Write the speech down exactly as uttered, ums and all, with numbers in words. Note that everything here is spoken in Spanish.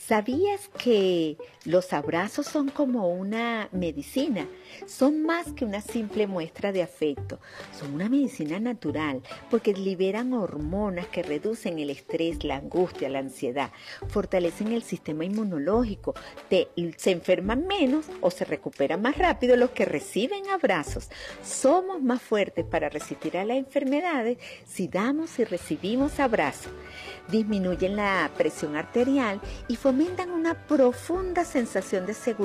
¿Sabías que los abrazos son como una medicina? Son más que una simple muestra de afecto, son una medicina natural porque liberan hormonas que reducen el estrés, la angustia, la ansiedad, fortalecen el sistema inmunológico, te, se enferman menos o se recuperan más rápido los que reciben abrazos. Somos más fuertes para resistir a las enfermedades si damos y recibimos abrazos. Disminuyen la presión arterial y fomentan una profunda sensación de seguridad